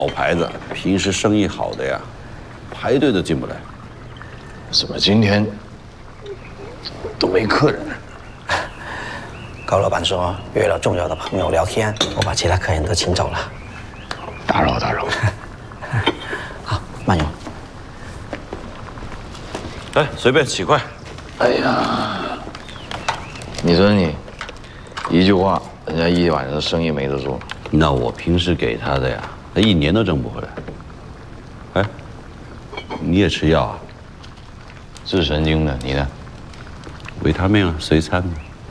好牌子，平时生意好的呀，排队都进不来。 怎么今天都没客人？ 高老板说约了重要的朋友聊天，我把其他客人都请走了。 打扰打扰。 好，慢用。 来，随便起筷。 哎呀，你说你一句话，人家一晚上生意没得做。 那我平时给他的呀，他1年都挣不回来。哎，你也吃药啊？ 治神经的，你呢？ 维他命啊，随餐的。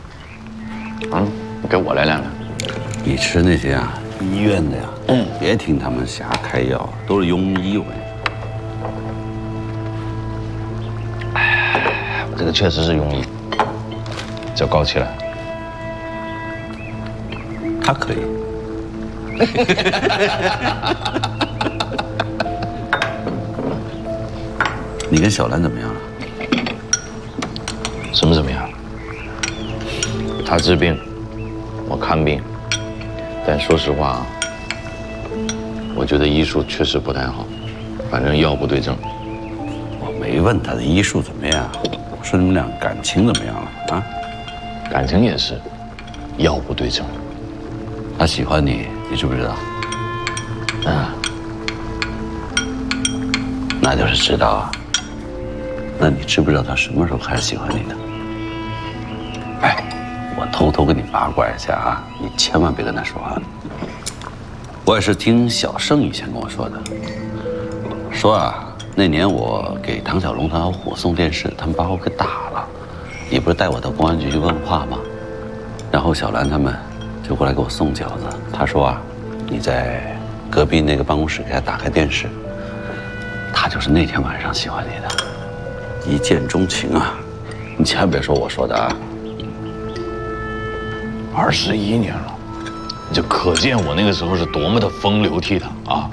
给我来2两。 你吃那些啊，医院的呀，别听他们瞎开药，都是庸医。我跟你说， 哎，我这个确实是庸医，叫高起来。 他可以。你跟小兰怎么样了？ 什么怎么样？他治病，我看病。但说实话啊，我觉得医术确实不太好，反正药不对症。 我没问他的医术怎么样，我说你们俩感情怎么样了啊？ 感情也是，药不对症。 他喜欢你，你知不知道？那就是知道啊。那你知不知道他什么时候开始喜欢你的？哎，我偷偷跟你八卦一下啊，你千万别跟他说啊。我也是听小盛以前跟我说的，说啊，那年我给唐小龙他小虎送电视，他们把我给打了。你不是带我到公安局去问话吗？然后小兰他们就过来给我送饺子。他说啊，你在隔壁那个办公室给他打开电视，他就是那天晚上喜欢你的，一见钟情啊！你千万别说我说的啊。 21年了，就可见我那个时候是多么的风流倜傥啊！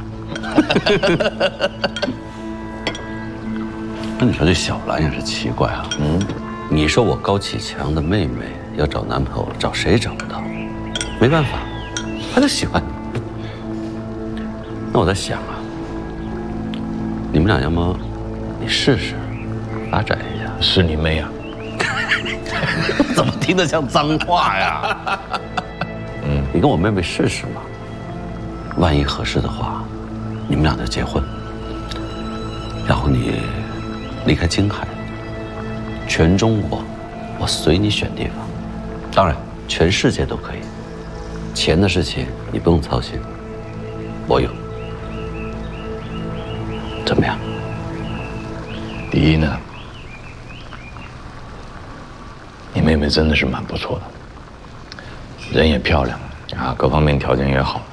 那你说这小兰也是奇怪啊。你说我高启强的妹妹要找男朋友，找谁找不到？没办法，她就喜欢你。那我在想啊，你们俩要么你试试，发展一下。 是你妹啊！ 怎么听得像脏话呀？你跟我妹妹试试嘛，万一合适的话，你们俩就结婚，然后你离开京海，全中国我随你选地方，当然全世界都可以。钱的事情你不用操心，我有。怎么样？ 第一呢，你妹妹真的是蛮不错的，人也漂亮啊，各方面条件也好。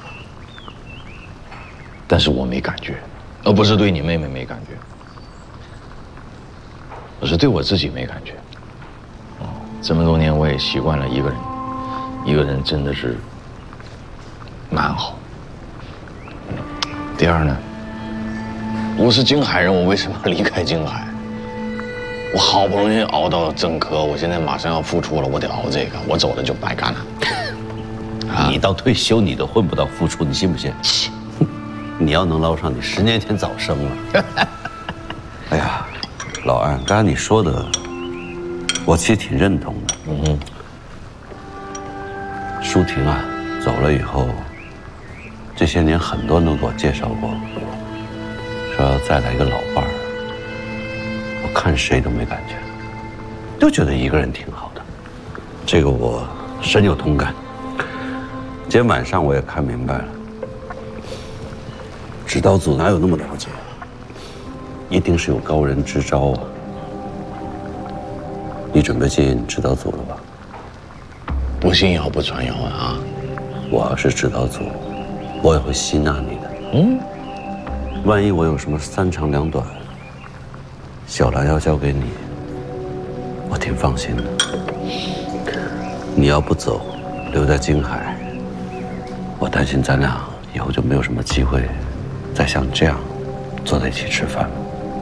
但是我没感觉，而不是对你妹妹没感觉，我是对我自己没感觉。这么多年我也习惯了一个人，一个人真的是蛮好。第二呢，我是京海人，我为什么要离开京海？我好不容易熬到正科，我现在马上要复出了，我得熬这个，我走了就白干了。 你到退休你都混不到复出，你信不信？你要能捞上，你10年前早生了。哎呀，老安，刚才你说的，我其实挺认同的。舒婷啊，走了以后，这些年很多人都给我介绍过，说要再来一个老伴儿，我看谁都没感觉，就觉得一个人挺好的。这个我深有同感。今天晚上我也看明白了，指导组哪有那么了解？一定是有高人支招啊！你准备进指导组了吧？ 不信谣不传谣啊！ 我要是指导组，我也会吸纳你的。万一我有什么3长2短，小兰要交给你，我挺放心的。你要不走，留在京海，我担心咱俩以后就没有什么机会再像这样坐在一起吃饭了。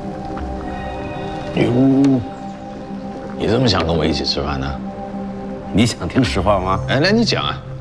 哟，你这么想跟我一起吃饭呢？ 你想听实话吗？ 哎，来你讲啊。